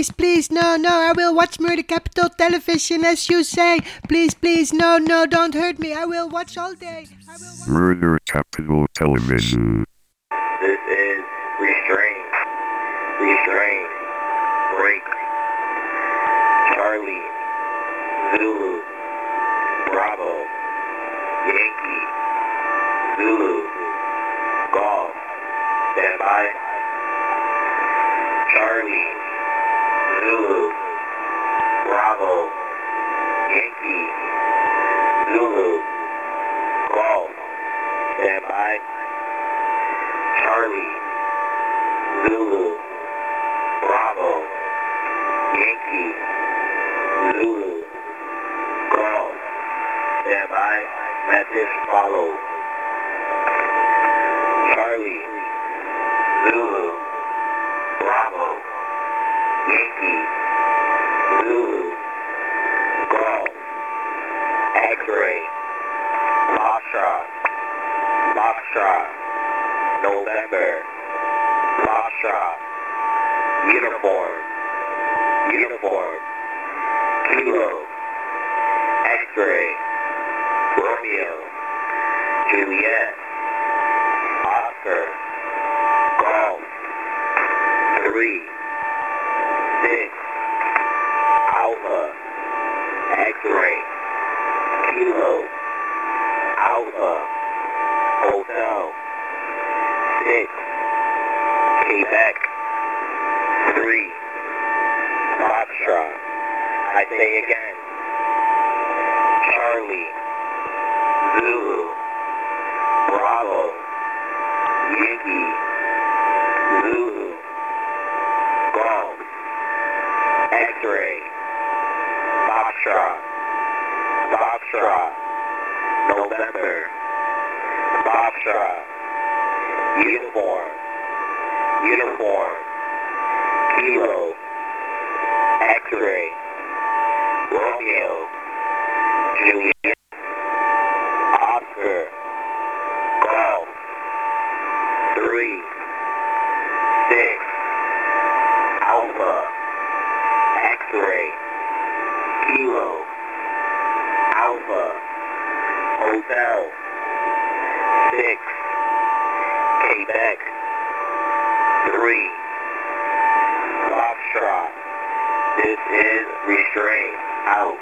Please, please, no, no, I will watch Murder Capital Television as you say. Please, please, no, no, don't hurt me. I will watch all day. Murder Capital Television. This is Restraint. Restraint. Break. Charlie. Zulu. Bravo. Yankee. Zulu. Golf. Stand by. Charlie. Zulu. Bravo. Yankee. Zulu. Golf. Stand by. Charlie. Zulu. Bravo. Yankee. Zulu. Golf. Stand by. Message follow. Charlie. Zulu. Bravo. Yankee. Zulu. Golf. X-ray. Foxtrot. Foxtrot. November. Foxtrot. Uniform. Uniform. Kilo. X-ray. Romeo. Juliet. Oscar. Golf. 3. 6. Alpha. X-ray. Kilo. Alpha. Hotel. 6. Quebec. 3. Foxtrot. I say again. Charlie. Zulu. Bravo. Yankee. Zulu. Golf. X-ray. Foxtrot. Foxtrot. November. Foxtrot. Uniform. Uniform. Kilo. X-ray. Romeo. Juliet. Oscar. Golf. 3. 6. Alpha. X-ray. Kilo. Alpha. Hotel. 6. Quebec. 3. Foxtrot. This is Restraint. Out.